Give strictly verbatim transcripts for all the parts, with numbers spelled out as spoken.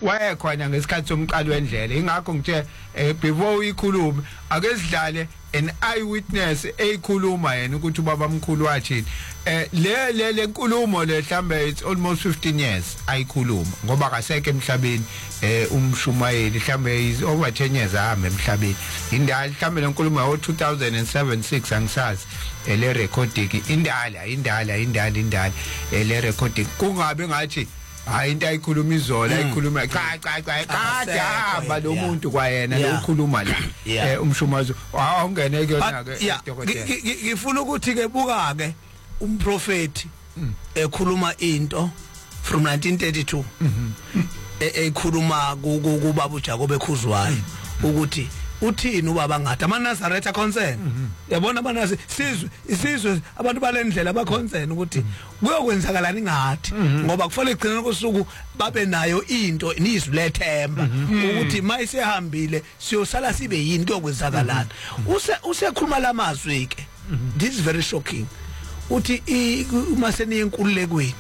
wayekhona ngesikhathi somqalo wendlela ingakho ngithe before uyikhuluma ake sidlale an eyewitness eyikhuluma yena ukuthi ubaba mkhulu wathi eh le le lenkulumo le mhlambe it's almost fifteen years ayikhuluma ngoba kaseke emhlabeni eh umshumayeli mhlambe is over ten years ahamba emhlabeni indala mhlambe lenkulumo ngo two thousand seven six angisazi ele recording indala indala indala indala ele recording kungabe ngathi hayi into ayikhuluma izola ayikhuluma cha cha cha kade hamba lo muntu kwayena lokhuluma la eh umshumazo awungeneke yona ke dokotela ngifuna ukuthi ke buka ke umprofeti ekhuluma into from nineteen thirty-two ekhuluma kubaba uJakobe Khuzwayo ukuthi uthini ubaba ngathi amaNazaretha concern yabona abanazi sizwe isizwe abantu balendlela ba concern ukuthi kuyokwenzakalani ngathi ngoba kufanele igcina kosuku babe nayo into nizwi lethemba ukuthi mayisehambile siyosala sibe yini kuyokwenzakalana use usekhuluma lamazwi ke this is very shocking uthi uma seniyinkululekweni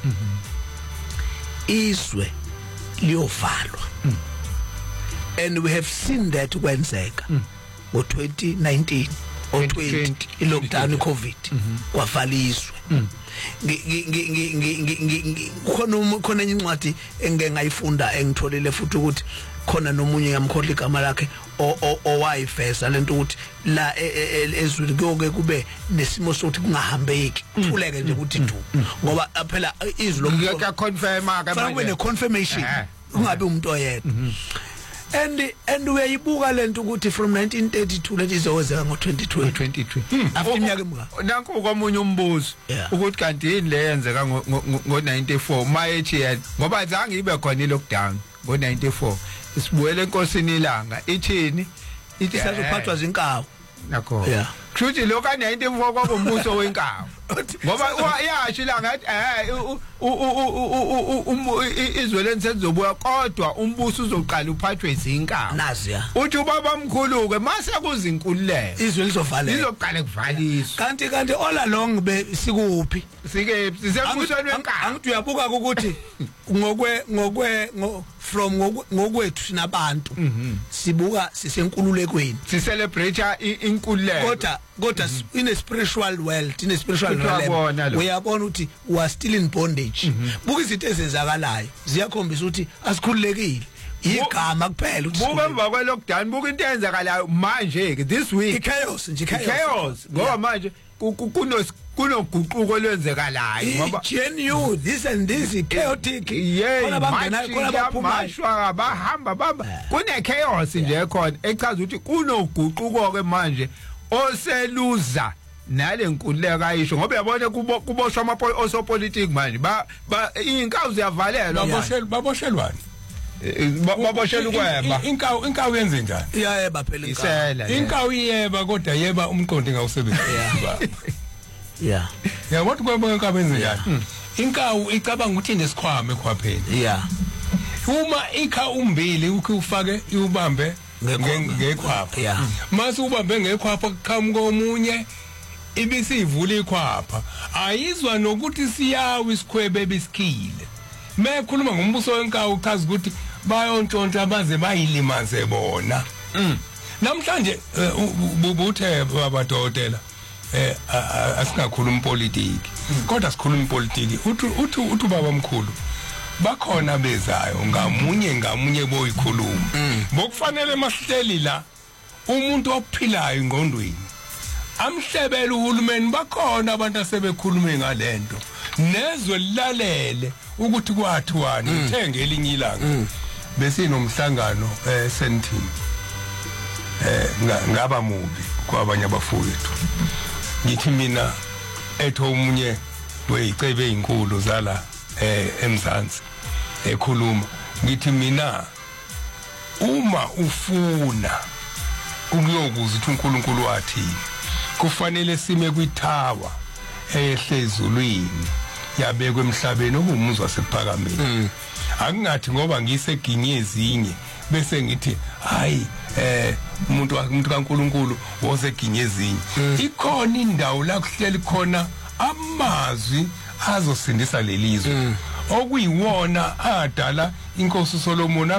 izwe liyovalwa. And we have seen that kwenzeka ngo twenty nineteen or twenty i-lockdown i-COVID kwavaliswe khona khona incwadi engeke ngayifunda engitholile futhi ukuthi khona nomunye ngamkhohle igama lakhe owayifesa lento ukuthi la ezweni kuyoke kube nesimo sokuthi kungahambeki kuthuleke nje ukuthi du ngoba phela izwi lo ngeke confirm aka manje kube ne confirmation ungabe umuntu oyedwa. And and uyayibuka lento ukuthi from nineteen thirty-two lethi izowezeka ngo twenty twenty-three after iminyaka emingaka nanku komunye umbuzo ukuthi kanti yini le yenzeka ngo ninety-four mayethi ngoba azange ibe khona i-lockdown ngo ninety-four isibuyele enkosini ilanga ithini ithi sazophathwa zinkawu nakho futhi lo ka ninety-four kwakumbuso wenkawu ngoba yasho la ngathi eh izwe lensezobuya kodwa umbuso uzoqala uphathwe izinkawu nazi ya uthi ubaba mkhulu ke mase kuzinkululeko izwe lizovaleka lizoqala kuvaliswa kanti kanti all along be sikuphi sike sisembusweni wenkawu angithi uyabuka ukuthi ngokwe ngokwe from ngokwethu sinabantu sibuka sisenkululekweni si celebrate inkululeko kodwa kodwa in a spiritual world in a spiritual realm uyabona ukuthi we are still in bondage buka izinto ezenzakalayo ziyakhombisa ukuthi asikhululekile igama kuphela ukuthi buka emva kwe lockdown buka into eyenzakalayo manje ke this week chaos nje chaos ngoba manje kuno kunoguquko lwenzekalayo ngoba genuine this and this chaotic khona bangena khona baphumashwa bahamba baba kune chaos nje khona echaza ukuthi kunoguquko ke manje oseluza nale nkululeko ayisho ngoba uyabona kuboshwa ama osopolitiki manje ba inkawu ziyavalelwa baboshel baboshelwani baboshela ukweba inkawu inkawu yenze njani iyayeba phela inkawu inkawu iyeba kodwa yeba umqondo ngawusebenzisa yeah yeah what kweba inkawu yenze njani inkawu icabanga ukuthi nesikhwama ekhwapheni yeah uma ikha umbili ukhe ufake ubambe ngekhwapha yeah mase ubambe ngekhwapha kuqhamuka omunye ibisivula ikhwapha ayizwa nokuthi siyawi isikhwebe besikhile mekhuluma ngombuso wenkawu uchaza ukuthi bayontshontsha baze bayilimaze bona namhlanje ubuthe babadodela eh asingakhuluma politiki kodwa sikhuluma politiki uthi uthi uthi baba mkhulu bakhona bezayo ngamunye ngamunye boyikhuluma bokufanele masihleli la umuntu ophilayo ingqondweni amhlebela uhulumeni bakhona abantu asebekhulume ngalento nezwe lilalele ukuthi kwathiwani uthenge elinye ilanga besinomhlangano eh sentini eh ngaba mubi kwabanye abafowethu ngithi mina etho umunye weyicebe ezinkulu zala eh eMzansi ekhuluma ngithi mina uma ufuna ukuyokuza ukuthi uNkulunkulu wathi kufanele sime kwithawa ehlezulwini yabekwe emhlabeni okumuzi wasephakameni akungathi ngoba ngiseginyezinye bese ngithi hayi eh umuntu umuntu kaNkulunkulu woseginyezinye ikhona indawo la kuhleli khona amazwi azosindisa lelizwe okuyiwona adala inkosi uSolomon